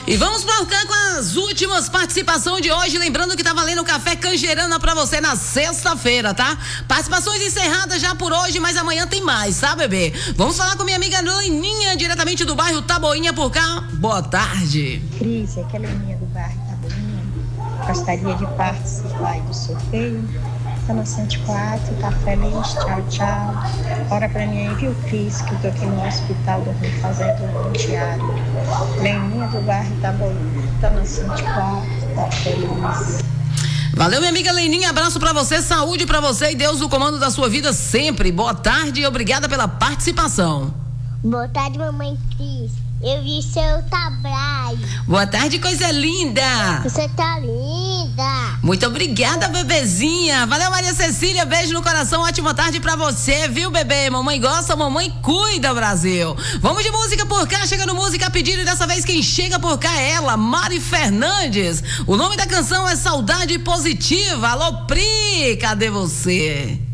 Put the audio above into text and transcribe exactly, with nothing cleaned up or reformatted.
E vamos para cá com as últimas participações de hoje, lembrando que tá valendo o café Canjerana pra você na sexta-feira, tá? Participações encerradas já por hoje, mas amanhã tem mais, tá, bebê? Vamos falar com minha amiga Leninha, diretamente do bairro Taboinha por cá. Boa tarde. Cris, aqui é a Leninha do bairro Taboinha. Gostaria de participar aí do sorteio. Tá no cento e quatro, tá feliz, tchau, tchau. Ora pra mim aí, viu, Cris, que eu tô aqui no hospital dormindo fazendo um diário. Leninha do bairro Taboinha, tá no cento e quatro, tá feliz. Valeu, minha amiga Leninha, abraço pra você, saúde pra você e Deus no comando da sua vida sempre. Boa tarde e obrigada pela participação. Boa tarde, mamãe Cris. Eu vi seu trabalho. Boa tarde, coisa linda. Você tá linda. Muito obrigada, bebezinha. Valeu, Maria Cecília, beijo no coração, ótima tarde pra você, viu, bebê? Mamãe gosta, mamãe cuida, Brasil. Vamos de música por cá, chegando música a pedido e dessa vez quem chega por cá é ela, Mari Fernandes. O nome da canção é Saudade Positiva. Alô, Pri, cadê você?